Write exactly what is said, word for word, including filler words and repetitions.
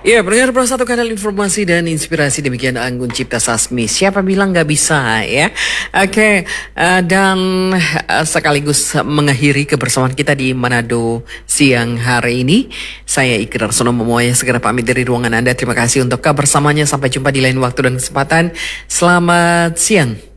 Ya, pendengar Pro satu kanal informasi dan inspirasi demikian Anggun Cipta Sasmi. Siapa bilang nggak bisa ya? Oke, eh, dan eh, sekaligus mengakhiri kebersamaan kita di Manado siang hari ini. Saya Ikrar Sono Momoya segera pamit dari ruangan Anda. Terima kasih untuk kebersamanya. Sampai jumpa di lain waktu dan kesempatan. Selamat siang.